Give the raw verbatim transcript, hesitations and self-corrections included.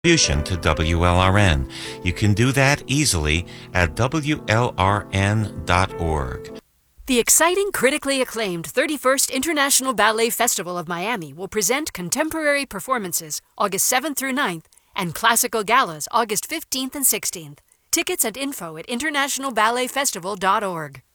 contribution to W L R N. You can do that easily at W L R N dot org. The exciting, critically acclaimed thirty-first International Ballet Festival of Miami will present contemporary performances August seventh through ninth and classical galas August fifteenth and sixteenth. Tickets and info at international ballet festival dot org.